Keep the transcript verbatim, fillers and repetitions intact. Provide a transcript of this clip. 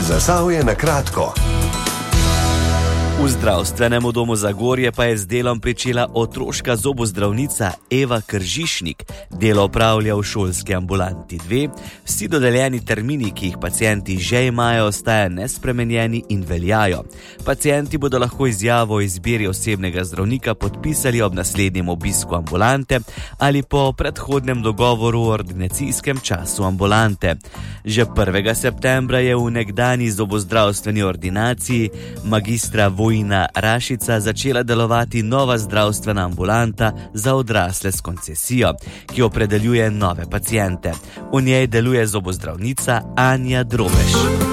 Zasavje na kratko. V zdravstvenemu domu Zagorje pa je z delom pričela otroška zobozdravnica Eva Kržišnik. Delo opravlja v šolski ambulanti dve. Vsi dodeljeni termini, ki jih pacienti že imajo, ostajajo nespremenjeni in veljajo. Pacienti bodo lahko izjavo o izbiri osebnega zdravnika podpisali ob naslednjem obisku ambulante ali po predhodnem dogovoru o ordinacijskem času ambulante. Že prvega septembra je v nekdani zobozdravstveni ordinaciji magistra Vojina Rašica začela delovati nova zdravstvena ambulanta za odrasle s koncesijo, ki opredeljuje nove paciente. V njej deluje zobozdravnica Anja Drobeš.